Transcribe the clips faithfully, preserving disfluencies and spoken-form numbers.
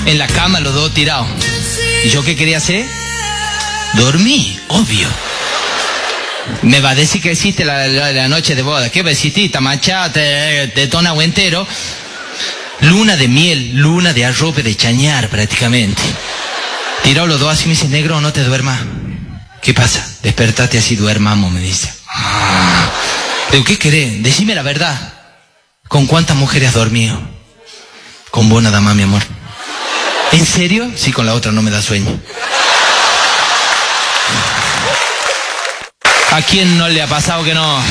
En la cama los dos tirados. ¿Y yo qué quería hacer? Dormí, obvio. Me va a decir que hiciste la, la, la noche de boda. ¿Qué va a decir? Tamachá, te, te tona o entero. Luna de miel, luna de arrope de chañar prácticamente. Tirado los dos así, me dice, negro, no te duermas. ¿Qué pasa? Despertate así, duermamos, me dice. Ah. Digo, ¿qué querés? Decime la verdad. ¿Con cuántas mujeres has dormido? Con vos nada más, mi amor. ¿En serio? Sí, con la otra no me da sueño. ¿A quién no le ha pasado que no?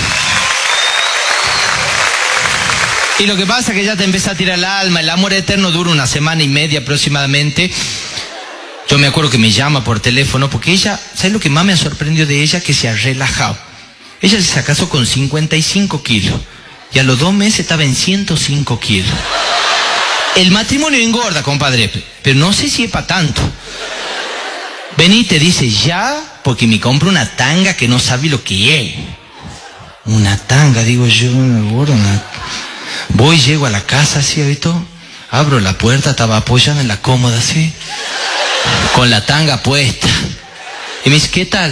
Y lo que pasa es que ya te empieza a tirar el alma. El amor eterno dura una semana y media aproximadamente. Yo me acuerdo que me llama por teléfono porque ella, ¿sabes lo que más me ha sorprendido de ella? Que se ha relajado. Ella se casó con cincuenta y cinco kilos y a los dos meses estaba en ciento cinco kilos. El matrimonio engorda, compadre, pero no sé si es para tanto. Vení y te dice ya, porque me compro una tanga que no sabe lo que es. Una tanga, digo yo, una... Voy, llego a la casa, así, ¿visto? Abro la puerta, estaba apoyada en la cómoda, así, con la tanga puesta. Y me dice, ¿qué tal?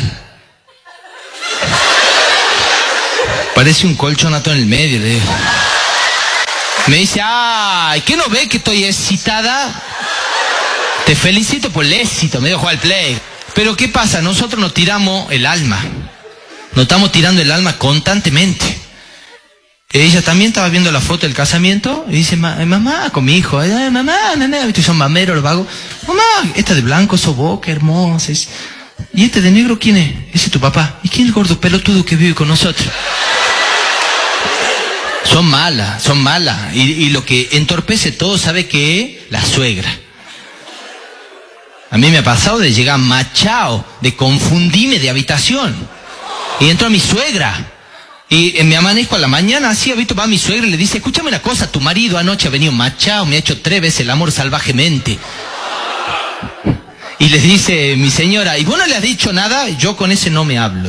Parece un colchonato en el medio, le digo. Me dice, ay, ¿qué no ve que estoy excitada? Te felicito por el éxito, me dio jugar al play. Pero ¿qué pasa? Nosotros nos tiramos el alma. Nos estamos tirando el alma constantemente. Ella también estaba viendo la foto del casamiento y dice, mamá, con mi hijo, ay, mamá, mamá, ¿viste? Son mameros los vagos. Mamá, esta de blanco, sos vos, qué hermosa. ¿Y este de negro quién es? Ese es tu papá. ¿Y quién es el gordo pelotudo que vive con nosotros? Son malas, son malas. Y, y lo que entorpece todo, ¿sabe qué es? La suegra. A mí me ha pasado de llegar machao, de confundirme de habitación. Y entro a mi suegra. Y me amanezco a la mañana, así, ¿ha visto? Va a mi suegra y le dice, escúchame una cosa, tu marido anoche ha venido machao, me ha hecho tres veces el amor salvajemente. Y le dice mi señora, ¿y vos no le has dicho nada? Yo con ese no me hablo.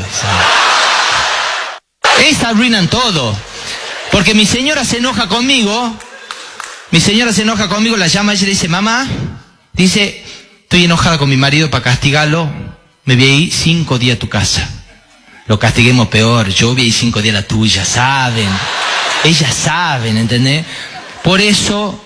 Esas arruinan todo. Porque mi señora se enoja conmigo, mi señora se enoja conmigo, la llama ella y le dice, mamá, dice, estoy enojada con mi marido para castigarlo, me voy a ir cinco días a tu casa. Lo castiguemos peor, yo voy a ir cinco días a la tuya, saben. Ellas saben, ¿entendés? Por eso